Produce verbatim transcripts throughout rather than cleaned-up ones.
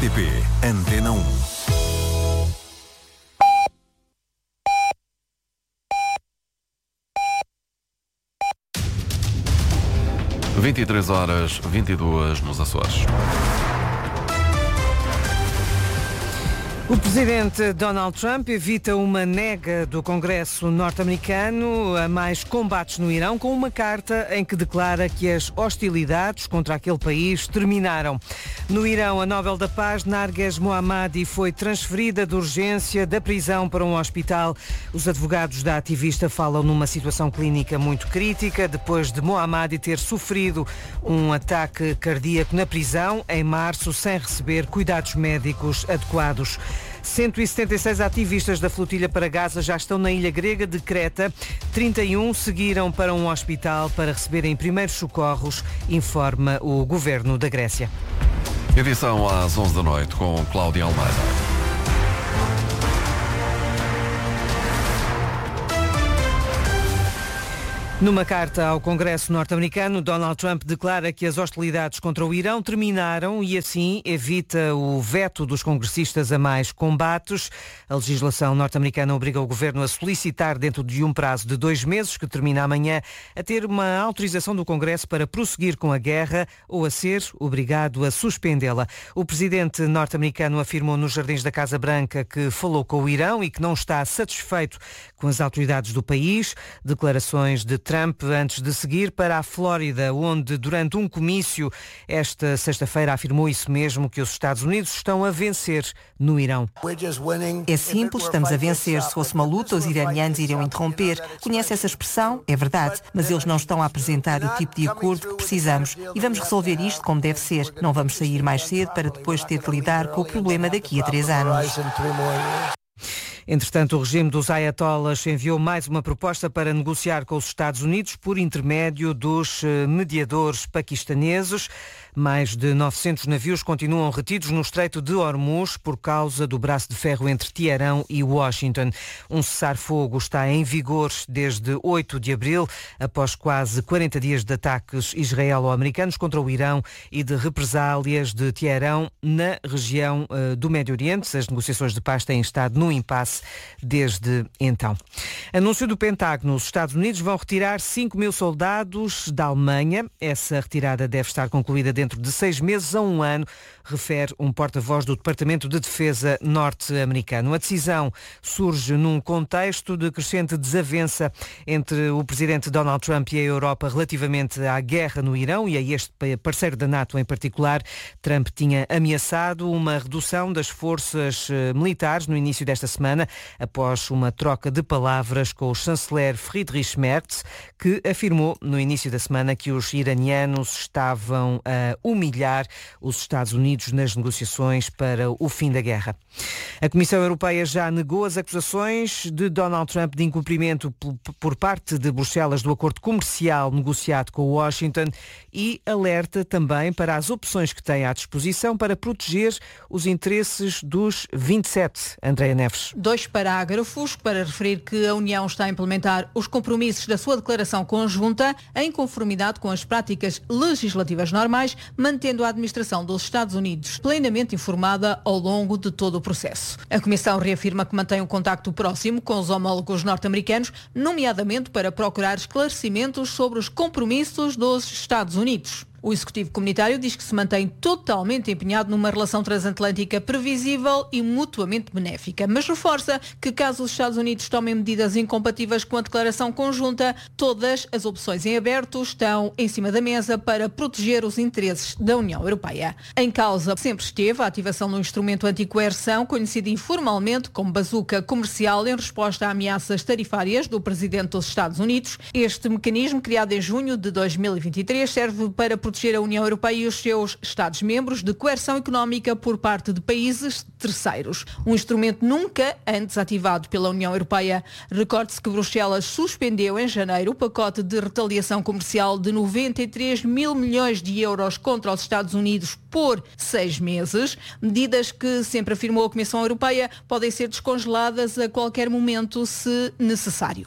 T P Antena um. vinte e três horas, vinte e duas nos Açores. O presidente Donald Trump evita uma nega do Congresso norte-americano a mais combates no Irão, com uma carta em que declara que as hostilidades contra aquele país terminaram. No Irão, a Nobel da Paz, Narges Mohammadi, foi transferida de urgência da prisão para um hospital. Os advogados da ativista falam numa situação clínica muito crítica, depois de Mohammadi ter sofrido um ataque cardíaco na prisão em março, sem receber cuidados médicos adequados. cento e setenta e seis ativistas da flotilha para Gaza já estão na ilha grega de Creta. trinta e um seguiram para um hospital para receberem primeiros socorros, informa o governo da Grécia. Edição às onze da noite com Cláudia Almeida. Numa carta ao Congresso norte-americano, Donald Trump declara que as hostilidades contra o Irão terminaram e assim evita o veto dos congressistas a mais combates. A legislação norte-americana obriga o governo a solicitar, dentro de um prazo de dois meses, que termina amanhã, a ter uma autorização do Congresso para prosseguir com a guerra ou a ser obrigado a suspendê-la. O presidente norte-americano afirmou nos jardins da Casa Branca que falou com o Irão e que não está satisfeito com as autoridades do país. Declarações de Trump antes de seguir para a Flórida, onde durante um comício esta sexta-feira afirmou isso mesmo, que os Estados Unidos estão a vencer no Irão. É simples, estamos a vencer. Se fosse uma luta, os iranianos iriam interromper. Conhece essa expressão? É verdade. Mas eles não estão a apresentar o tipo de acordo que precisamos. E vamos resolver isto como deve ser. Não vamos sair mais cedo para depois ter de lidar com o problema daqui a três anos. Entretanto, o regime dos ayatollahs enviou mais uma proposta para negociar com os Estados Unidos por intermédio dos mediadores paquistaneses. Mais de novecentos navios continuam retidos no Estreito de Hormuz por causa do braço de ferro entre Teherão e Washington. Um cessar-fogo está em vigor desde oito de abril, após quase quarenta dias de ataques israelo-americanos contra o Irão e de represálias de Teherão na região uh, do Médio Oriente. As negociações de paz têm estado no impasse desde então. Anúncio do Pentágono. Os Estados Unidos vão retirar cinco mil soldados da Alemanha. Essa retirada deve estar concluída dentro dentro de seis meses a um ano, refere um porta-voz do Departamento de Defesa norte-americano. A decisão surge num contexto de crescente desavença entre o presidente Donald Trump e a Europa relativamente à guerra no Irão e a este parceiro da NATO em particular. Trump tinha ameaçado uma redução das forças militares no início desta semana, após uma troca de palavras com o chanceler Friedrich Merz, que afirmou no início da semana que os iranianos estavam a humilhar os Estados Unidos nas negociações para o fim da guerra. A Comissão Europeia já negou as acusações de Donald Trump de incumprimento por parte de Bruxelas do acordo comercial negociado com Washington e alerta também para as opções que tem à disposição para proteger os interesses dos vinte e sete. Andréa Neves. Dois parágrafos para referir que a União está a implementar os compromissos da sua declaração conjunta em conformidade com as práticas legislativas normais, mantendo a administração dos Estados Unidos plenamente informada ao longo de todo o processo. A Comissão reafirma que mantém um contacto próximo com os homólogos norte-americanos, nomeadamente para procurar esclarecimentos sobre os compromissos dos Estados Unidos. O Executivo Comunitário diz que se mantém totalmente empenhado numa relação transatlântica previsível e mutuamente benéfica, mas reforça que caso os Estados Unidos tomem medidas incompatíveis com a declaração conjunta, todas as opções em aberto estão em cima da mesa para proteger os interesses da União Europeia. Em causa sempre esteve a ativação do instrumento anticoerção, conhecido informalmente como bazuca comercial, em resposta a ameaças tarifárias do Presidente dos Estados Unidos. Este mecanismo, criado em junho de dois mil e vinte e três, serve para proteger proteger a União Europeia e os seus Estados-membros de coerção económica por parte de países terceiros. Um instrumento nunca antes ativado pela União Europeia. Recorde-se que Bruxelas suspendeu em janeiro o pacote de retaliação comercial de noventa e três mil milhões de euros contra os Estados Unidos por seis meses. Medidas que, sempre afirmou a Comissão Europeia, podem ser descongeladas a qualquer momento se necessário.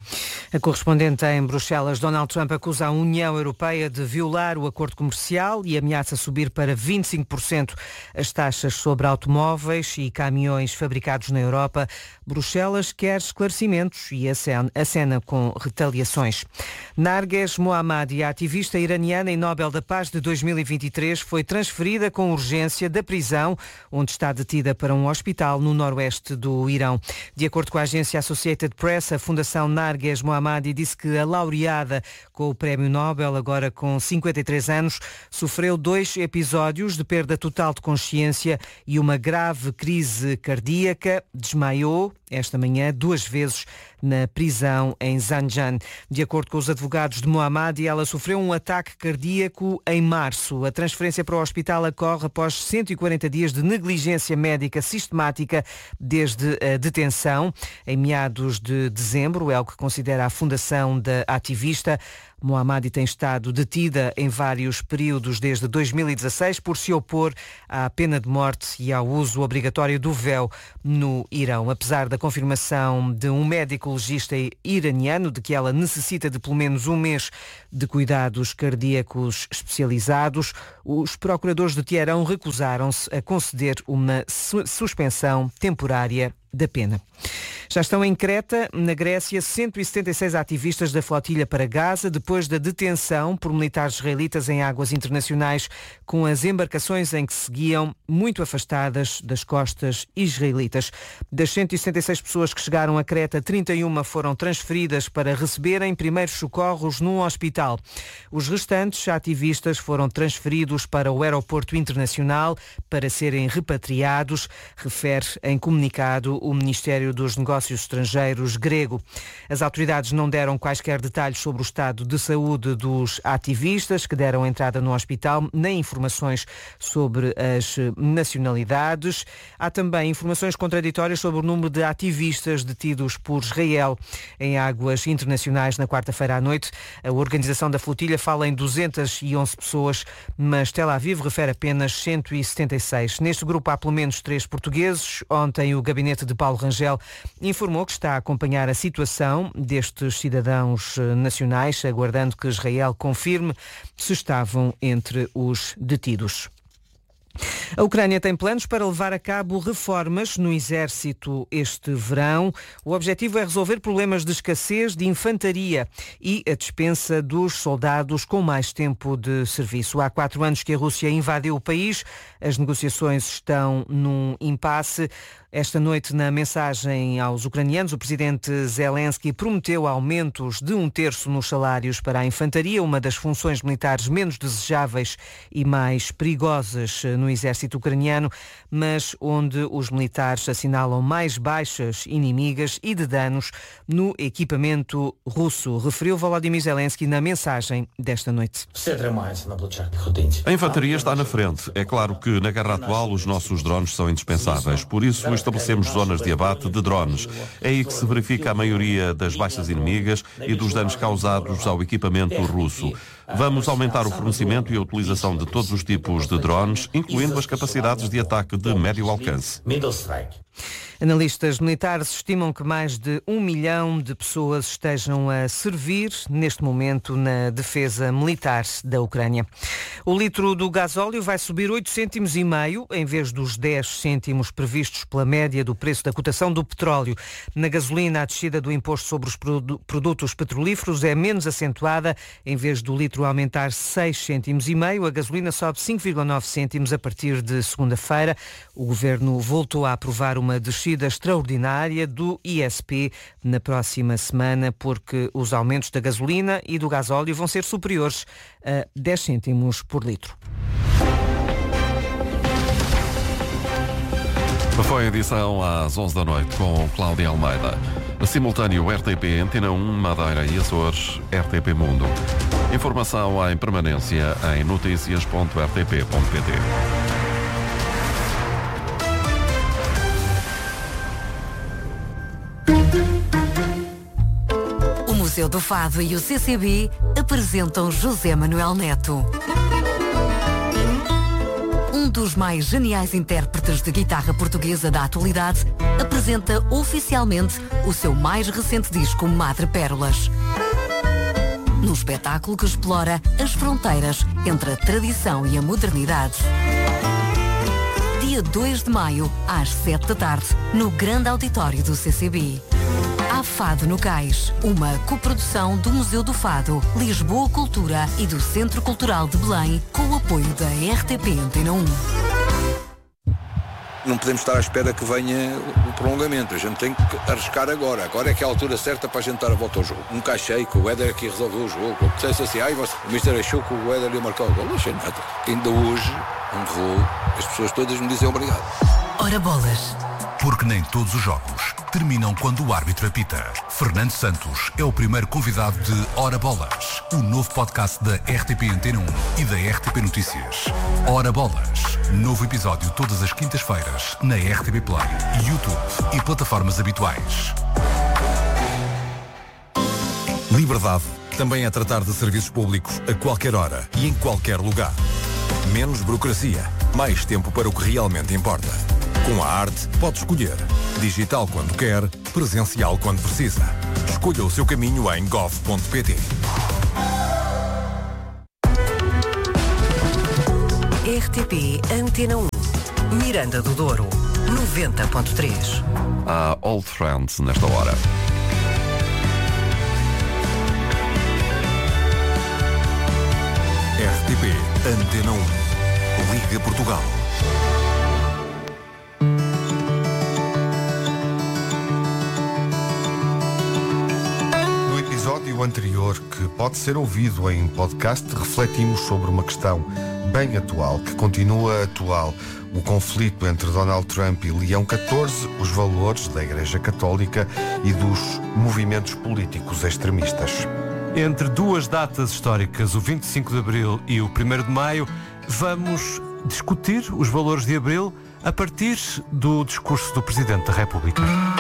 A correspondente em Bruxelas, Donald Trump, acusa a União Europeia de violar o acordo comercial e ameaça subir para vinte e cinco por cento as taxas sobre automóveis e caminhões fabricados na Europa. Bruxelas quer esclarecimentos e acena com retaliações. Narges Mohammadi, a ativista iraniana e Nobel da Paz de dois mil e vinte e três, foi transferida com urgência da prisão, onde está detida, para um hospital no noroeste do Irão. De acordo com a agência Associated Press, a Fundação Narges Mohammadi disse que a laureada com o Prémio Nobel, agora com cinquenta e três anos, sofreu dois episódios de perda total de consciência e uma grave crise cardíaca. Desmaiou esta manhã duas vezes na prisão em Zanjan. De acordo com os advogados de Mohammadi, ela sofreu um ataque cardíaco em março. A transferência para o hospital ocorre após cento e quarenta dias de negligência médica sistemática desde a detenção. Em meados de dezembro, é o que considera a fundação da ativista. Mohammadi tem estado detida em vários períodos desde dois mil e dezasseis por se opor à pena de morte e ao uso obrigatório do véu no Irão. Apesar da confirmação de um médico legista iraniano de que ela necessita de pelo menos um mês de cuidados cardíacos especializados, os procuradores de Teherão recusaram-se a conceder uma su- suspensão temporária da pena. Já estão em Creta, na Grécia, cento e setenta e seis ativistas da flotilha para Gaza, depois da detenção por militares israelitas em águas internacionais, com as embarcações em que seguiam muito afastadas das costas israelitas. Das cento e setenta e seis pessoas que chegaram a Creta, trinta e uma foram transferidas para receberem primeiros socorros num hospital. Os restantes ativistas foram transferidos para o aeroporto internacional para serem repatriados, refere em comunicado o Ministério dos Negócios Estrangeiros grego. As autoridades não deram quaisquer detalhes sobre o estado de saúde dos ativistas que deram entrada no hospital, nem informações sobre as nacionalidades. Há também informações contraditórias sobre o número de ativistas detidos por Israel em águas internacionais na quarta-feira à noite. A organização da flotilha fala em duzentas e onze pessoas, mas Tel Aviv refere apenas cento e setenta e seis. Neste grupo há pelo menos três portugueses. Ontem o gabinete de Paulo Rangel informou que está a acompanhar a situação destes cidadãos nacionais, aguardando que Israel confirme se estavam entre os detidos. A Ucrânia tem planos para levar a cabo reformas no exército este verão. O objetivo é resolver problemas de escassez de infantaria e a dispensa dos soldados com mais tempo de serviço. Há quatro anos que a Rússia invadiu o país. As negociações estão num impasse. Esta noite, na mensagem aos ucranianos, o presidente Zelensky prometeu aumentos de um terço nos salários para a infantaria, uma das funções militares menos desejáveis e mais perigosas no exército ucraniano, mas onde os militares assinalam mais baixas inimigas e de danos no equipamento russo, referiu Volodymyr Zelensky na mensagem desta noite. A infantaria está na frente. É claro que na guerra atual os nossos drones são indispensáveis. Por isso estabelecemos zonas de abate de drones. É aí que se verifica a maioria das baixas inimigas e dos danos causados ao equipamento russo. Vamos aumentar o fornecimento e a utilização de todos os tipos de drones, incluindo as capacidades de ataque de médio alcance. Analistas militares estimam que mais de um milhão de pessoas estejam a servir neste momento na defesa militar da Ucrânia. O litro do gasóleo vai subir oito cêntimos e meio em vez dos dez cêntimos previstos pela média do preço da cotação do petróleo. Na gasolina, a descida do imposto sobre os produtos petrolíferos é menos acentuada. Em vez do litro aumentar seis cêntimos e meio, a gasolina sobe cinco vírgula nove cêntimos a partir de segunda-feira. O governo voltou a aprovar uma descida extraordinária do I S P na próxima semana, porque os aumentos da gasolina e do gasóleo vão ser superiores a dez cêntimos por litro. Foi a edição às onze da noite com Cláudia Almeida. Simultâneo R T P, Antena um, Madeira e Açores, R T P Mundo. Informação em permanência em notícias ponto r t p ponto p t. O Museu do Fado e o C C B apresentam José Manuel Neto. Um dos mais geniais intérpretes de guitarra portuguesa da atualidade, apresenta oficialmente o seu mais recente disco Madre Pérolas. No espetáculo que explora as fronteiras entre a tradição e a modernidade. Dia dois de maio, às sete da tarde, no grande auditório do C C B. Há Fado no Cais, uma coprodução do Museu do Fado, Lisboa Cultura e do Centro Cultural de Belém, com o apoio da R T P Antena um. Não podemos estar à espera que venha o prolongamento. A gente tem que arriscar agora. Agora é que é a altura certa para a gente dar a volta ao jogo. Nunca achei que o Éder aqui resolveu o jogo. Ou que dissesse assim, ai, você, o mister achou que o Éder ia marcar o gol. Não achei nada. Ainda hoje, onde vou, as pessoas todas me dizem obrigado. Ora bolas. Porque nem todos os jogos terminam quando o árbitro apita. Fernando Santos é o primeiro convidado de Ora Bolas, o novo podcast da R T P Antena um e da R T P Notícias. Ora Bolas, novo episódio todas as quintas-feiras na R T P Play, YouTube e plataformas habituais. Liberdade também é tratar de serviços públicos a qualquer hora e em qualquer lugar. Menos burocracia, mais tempo para o que realmente importa. Com a arte, pode escolher. Digital quando quer, presencial quando precisa. Escolha o seu caminho em gov ponto pt. R T P Antena um. Miranda do Douro, noventa ponto três. Há Old Friends nesta hora. R T P Antena um. Liga Portugal. No episódio anterior, que pode ser ouvido em podcast, refletimos sobre uma questão bem atual, que continua atual: o conflito entre Donald Trump e Leão catorze, os valores da Igreja Católica e dos movimentos políticos extremistas. Entre duas datas históricas, o vinte e cinco de Abril e o primeiro de Maio, vamos discutir os valores de Abril a partir do discurso do Presidente da República.